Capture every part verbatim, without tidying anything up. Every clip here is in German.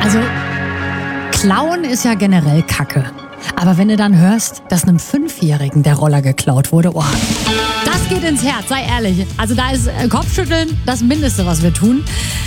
Also, Klauen ist ja generell Kacke. Aber wenn du dann hörst, dass einem Fünfjährigen der Roller geklaut wurde, oh, das geht ins Herz, sei ehrlich. Also da ist äh, Kopfschütteln das Mindeste, was wir tun.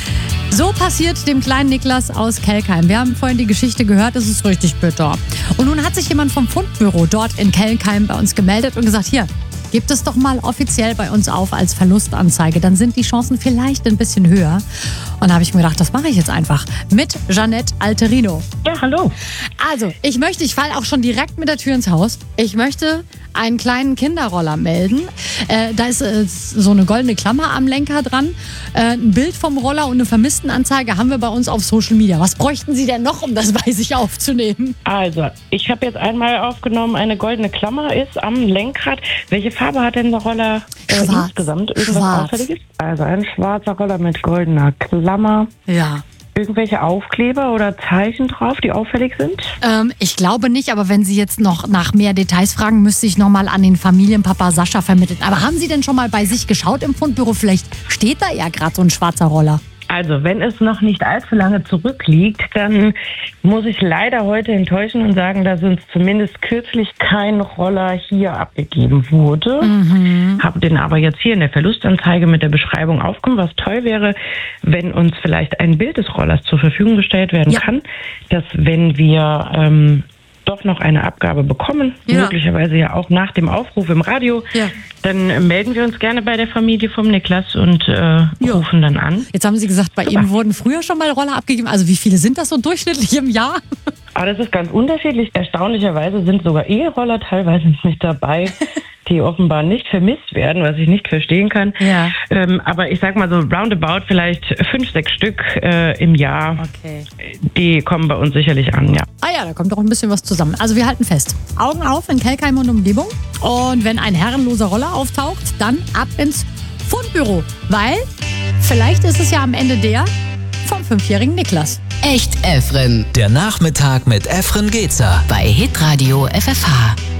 So passiert dem kleinen Niklas aus Kelkheim. Wir haben vorhin die Geschichte gehört, das ist richtig bitter. Und nun hat sich jemand vom Fundbüro dort in Kelkheim bei uns gemeldet und gesagt, hier, gebt es doch mal offiziell bei uns auf als Verlustanzeige. Dann sind die Chancen vielleicht ein bisschen höher. Und da habe ich mir gedacht, das mache ich jetzt einfach mit Jeanette Alterino. Ja, hallo. Also, ich möchte, ich falle auch schon direkt mit der Tür ins Haus. Ich möchte einen kleinen Kinderroller melden. Äh, da ist äh, so eine goldene Klammer am Lenker dran. Äh, ein Bild vom Roller und eine Vermisstenanzeige haben wir bei uns auf Social Media. Was bräuchten Sie denn noch, um das bei sich aufzunehmen? Also, ich habe jetzt einmal aufgenommen, eine goldene Klammer ist am Lenkrad. Welche Farbe hat denn der Roller äh, insgesamt? Irgendwas Schwarz. Auffälliges? Also ein schwarzer Roller mit goldener Klammer. Ja. Irgendwelche Aufkleber oder Zeichen drauf, die auffällig sind? Ähm, ich glaube nicht, aber wenn Sie jetzt noch nach mehr Details fragen, müsste ich nochmal an den Familienpapa Sascha vermitteln. Aber haben Sie denn schon mal bei sich geschaut im Fundbüro? Vielleicht steht da ja gerade so ein schwarzer Roller. Also, wenn es noch nicht allzu lange zurückliegt, dann muss ich leider heute enttäuschen und sagen, dass uns zumindest kürzlich kein Roller hier abgegeben wurde. Mhm. Habe den aber jetzt hier in der Verlustanzeige mit der Beschreibung aufgenommen, was toll wäre, wenn uns vielleicht ein Bild des Rollers zur Verfügung gestellt werden ja. kann, dass wenn wir ähm, doch noch eine Abgabe bekommen, ja. möglicherweise ja auch nach dem Aufruf im Radio, ja. dann melden wir uns gerne bei der Familie vom Niklas und äh, rufen dann an. Jetzt haben Sie gesagt, bei Super. Ihnen wurden früher schon mal Roller abgegeben. Also wie viele sind das so durchschnittlich im Jahr? Aber das ist ganz unterschiedlich. Erstaunlicherweise sind sogar E-Roller teilweise nicht dabei, die offenbar nicht vermisst werden, was ich nicht verstehen kann. Ja. Ähm, aber ich sag mal so roundabout vielleicht fünf, sechs Stück äh, im Jahr. Okay. Die kommen bei uns sicherlich an, ja. Ah ja, da kommt doch ein bisschen was zusammen. Also wir halten fest. Augen auf in Kelkheim und Umgebung. Und wenn ein herrenloser Roller auftaucht, dann ab ins Fundbüro. Weil vielleicht ist es ja am Ende der vom fünfjährigen Niklas. Echt Efren. Der Nachmittag mit Efren Gezer Bei Hitradio F F H.